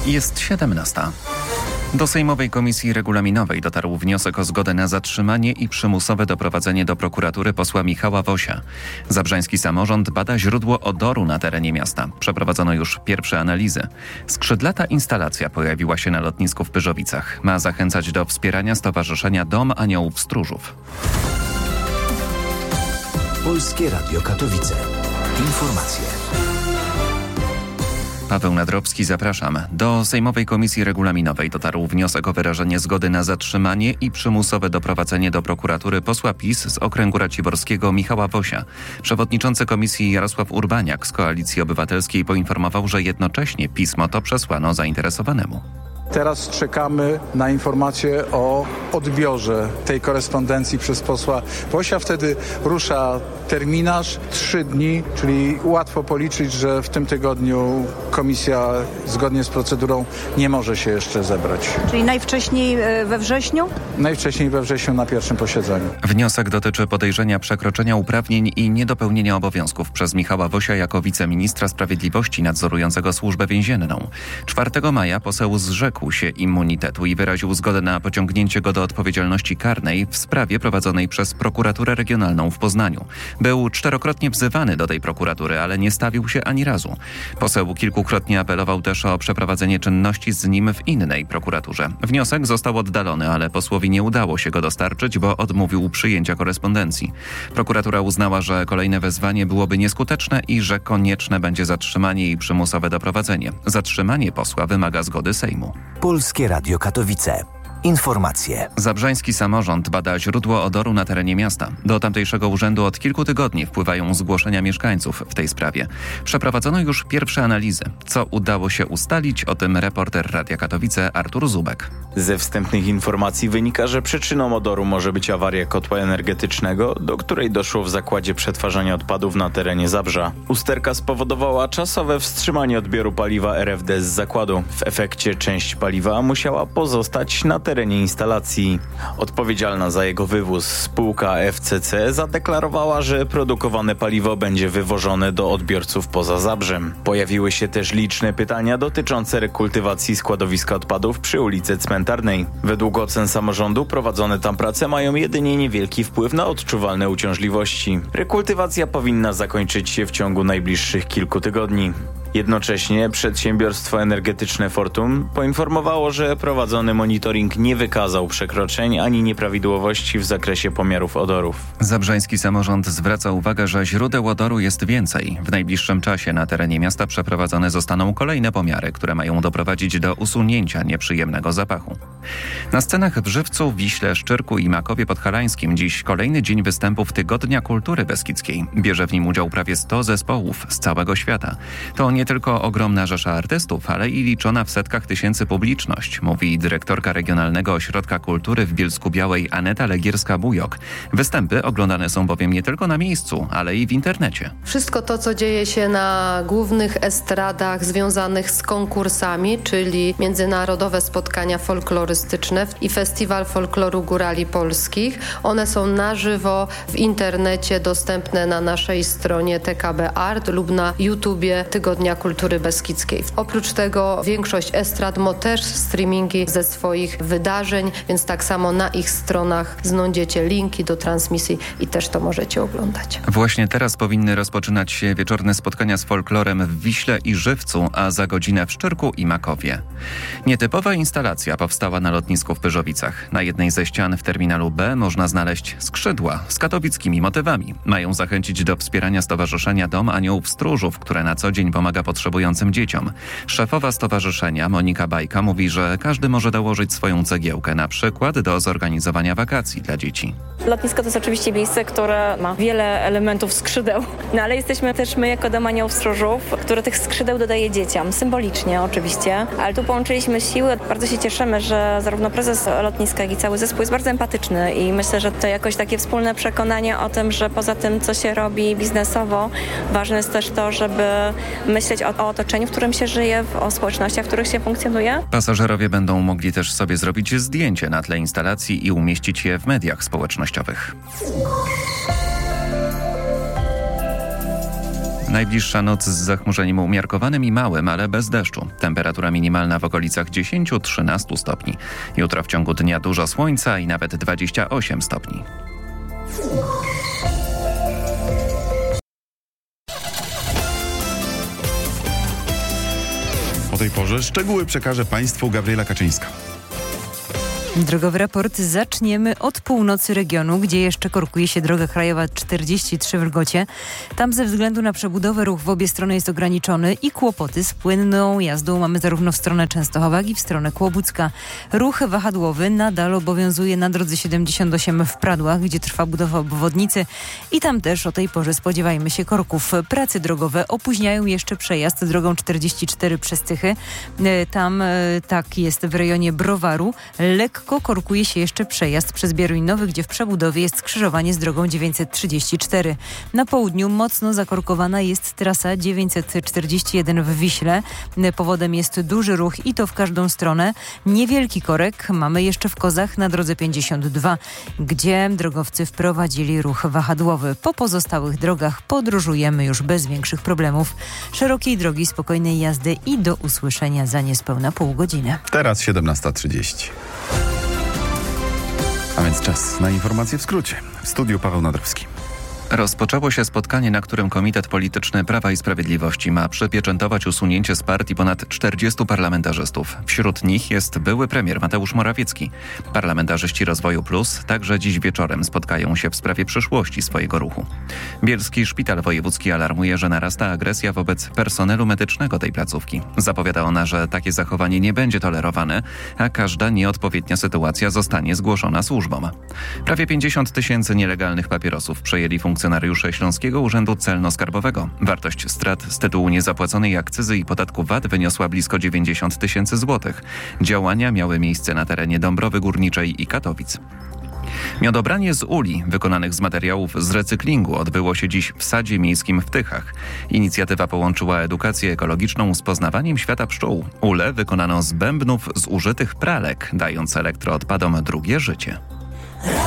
Jest 17. Do Sejmowej Komisji Regulaminowej dotarł wniosek o zgodę na zatrzymanie i przymusowe doprowadzenie do prokuratury posła Michała Wosia. Zabrzański samorząd bada źródło odoru na terenie miasta. Przeprowadzono już pierwsze analizy. Skrzydlata instalacja pojawiła się na lotnisku w Pyrzowicach. Ma zachęcać do wspierania Stowarzyszenia Dom Aniołów Stróżów. Polskie Radio Katowice. Informacje. Paweł Nadrowski, zapraszam. Do Sejmowej Komisji Regulaminowej dotarł wniosek o wyrażenie zgody na zatrzymanie i przymusowe doprowadzenie do prokuratury posła PiS z okręgu raciborskiego Michała Wosia. Przewodniczący komisji Jarosław Urbaniak z Koalicji Obywatelskiej poinformował, że jednocześnie pismo to przesłano zainteresowanemu. Teraz czekamy na informację o odbiorze tej korespondencji przez posła Wosia. Wtedy rusza terminarz 3 dni, czyli łatwo policzyć, że w tym tygodniu komisja zgodnie z procedurą nie może się jeszcze zebrać. Czyli najwcześniej we wrześniu? Najwcześniej we wrześniu na pierwszym posiedzeniu. Wniosek dotyczy podejrzenia przekroczenia uprawnień i niedopełnienia obowiązków przez Michała Wosia jako wiceministra sprawiedliwości nadzorującego Służbę Więzienną. 4 maja poseł zrzekł się immunitetu i wyraził zgodę na pociągnięcie go do odpowiedzialności karnej w sprawie prowadzonej przez prokuraturę regionalną w Poznaniu. Był 4-krotnie wzywany do tej prokuratury, ale nie stawił się ani razu. Poseł kilkukrotnie apelował też o przeprowadzenie czynności z nim w innej prokuraturze. Wniosek został oddalony, ale posłowi nie udało się go dostarczyć, bo odmówił przyjęcia korespondencji. Prokuratura uznała, że kolejne wezwanie byłoby nieskuteczne i że konieczne będzie zatrzymanie i przymusowe doprowadzenie. Zatrzymanie posła wymaga zgody Sejmu. Polskie Radio Katowice. Informacje. Zabrzański samorząd bada źródło odoru na terenie miasta. Do tamtejszego urzędu od kilku tygodni wpływają zgłoszenia mieszkańców w tej sprawie. Przeprowadzono już pierwsze analizy. Co udało się ustalić, o tym reporter Radia Katowice Artur Zubek. Ze wstępnych informacji wynika, że przyczyną odoru może być awaria kotła energetycznego, do której doszło w zakładzie przetwarzania odpadów na terenie Zabrza. Usterka spowodowała czasowe wstrzymanie odbioru paliwa RFD z zakładu. W efekcie część paliwa musiała pozostać na terenie instalacji. Odpowiedzialna za jego wywóz spółka FCC zadeklarowała, że produkowane paliwo będzie wywożone do odbiorców poza Zabrzem. Pojawiły się też liczne pytania dotyczące rekultywacji składowiska odpadów przy ulicy Cmentarnej. Według ocen samorządu prowadzone tam prace mają jedynie niewielki wpływ na odczuwalne uciążliwości. Rekultywacja powinna zakończyć się w ciągu najbliższych kilku tygodni. Jednocześnie przedsiębiorstwo energetyczne Fortum poinformowało, że prowadzony monitoring nie wykazał przekroczeń ani nieprawidłowości w zakresie pomiarów odorów. Zabrzański samorząd zwraca uwagę, że źródeł odoru jest więcej. W najbliższym czasie na terenie miasta przeprowadzone zostaną kolejne pomiary, które mają doprowadzić do usunięcia nieprzyjemnego zapachu. Na scenach w Żywcu, Wiśle, Szczyrku i Makowie Podhalańskim dziś kolejny dzień występów Tygodnia Kultury Beskidzkiej. Bierze w nim udział prawie 100 zespołów z całego świata. To nie tylko ogromna rzesza artystów, ale i liczona w setkach tysięcy publiczność, mówi dyrektorka Regionalnego Ośrodka Kultury w Bielsku-Białej Aneta Legierska-Bujok. Występy oglądane są bowiem nie tylko na miejscu, ale i w internecie. Wszystko to, co dzieje się na głównych estradach związanych z konkursami, czyli międzynarodowe spotkania folklorystyczne i Festiwal Folkloru Górali Polskich, one są na żywo w internecie dostępne na naszej stronie TKB Art lub na YouTubie Tygodnia Kultury Beskidzkiej. Oprócz tego większość estrad ma też streamingi ze swoich wydarzeń, więc tak samo na ich stronach znajdziecie linki do transmisji i też to możecie oglądać. Właśnie teraz powinny rozpoczynać się wieczorne spotkania z folklorem w Wiśle i Żywcu, a za godzinę w Szczyrku i Makowie. Nietypowa instalacja powstała na lotnisku w Pyrzowicach. Na jednej ze ścian w terminalu B można znaleźć skrzydła z katowickimi motywami. Mają zachęcić do wspierania Stowarzyszenia Dom Aniołów Stróżów, które na co dzień pomaga potrzebującym dzieciom. Szefowa stowarzyszenia Monika Bajka mówi, że każdy może dołożyć swoją cegiełkę, na przykład do zorganizowania wakacji dla dzieci. Lotnisko to jest oczywiście miejsce, które ma wiele elementów skrzydeł, no ale jesteśmy też my jako Dom Aniołów Stróżów, które tych skrzydeł dodaje dzieciom, symbolicznie oczywiście, ale tu połączyliśmy siły. Bardzo się cieszymy, że zarówno prezes lotniska, jak i cały zespół jest bardzo empatyczny i myślę, że to jakoś takie wspólne przekonanie o tym, że poza tym, co się robi biznesowo, ważne jest też to, żeby myśleć o otoczeniu, w którym się żyje, o społecznościach, w których się funkcjonuje. Pasażerowie będą mogli też sobie zrobić zdjęcie na tle instalacji i umieścić je w mediach społecznościowych. Najbliższa noc z zachmurzeniem umiarkowanym i małym, ale bez deszczu. Temperatura minimalna w okolicach 10-13 stopni. Jutro w ciągu dnia dużo słońca i nawet 28 stopni. O tej porze szczegóły przekaże Państwu Gabriela Kaczyńska. Drogowy raport zaczniemy od północy regionu, gdzie jeszcze korkuje się droga krajowa 43 w Lgocie. Tam ze względu na przebudowę ruch w obie strony jest ograniczony i kłopoty z płynną jazdą mamy zarówno w stronę Częstochowa, jak i w stronę Kłobucka. Ruch wahadłowy nadal obowiązuje na drodze 78 w Pradłach, gdzie trwa budowa obwodnicy i tam też o tej porze spodziewajmy się korków. Prace drogowe opóźniają jeszcze przejazd drogą 44 przez Tychy. Tam tak jest w rejonie Browaru. Lekko korkuje się jeszcze przejazd przez Bieruń Nowy, gdzie w przebudowie jest skrzyżowanie z drogą 934. Na południu mocno zakorkowana jest trasa 941 w Wiśle. Powodem jest duży ruch i to w każdą stronę. Niewielki korek mamy jeszcze w Kozach na drodze 52, gdzie drogowcy wprowadzili ruch wahadłowy. Po pozostałych drogach podróżujemy już bez większych problemów. Szerokiej drogi, spokojnej jazdy i do usłyszenia za niespełna pół godziny. Teraz 17:30. A więc czas na informacje w skrócie. W studiu Paweł Nadrowski. Rozpoczęło się spotkanie, na którym Komitet Polityczny Prawa i Sprawiedliwości ma przypieczętować usunięcie z partii ponad 40 parlamentarzystów. Wśród nich jest były premier Mateusz Morawiecki. Parlamentarzyści Rozwoju Plus także dziś wieczorem spotkają się w sprawie przyszłości swojego ruchu. Bielski Szpital Wojewódzki alarmuje, że narasta agresja wobec personelu medycznego tej placówki. Zapowiada ona, że takie zachowanie nie będzie tolerowane, a każda nieodpowiednia sytuacja zostanie zgłoszona służbom. Prawie 50 000 nielegalnych papierosów przejęli funkcjonariusze Śląskiego Urzędu Celno-Skarbowego. Wartość strat z tytułu niezapłaconej akcyzy i podatku VAT wyniosła blisko 90 000 złotych. Działania miały miejsce na terenie Dąbrowy Górniczej i Katowic. Miodobranie z uli, wykonanych z materiałów z recyklingu, odbyło się dziś w Sadzie Miejskim w Tychach. Inicjatywa połączyła edukację ekologiczną z poznawaniem świata pszczół. Ule wykonano z bębnów zużytych pralek, dając elektroodpadom drugie życie.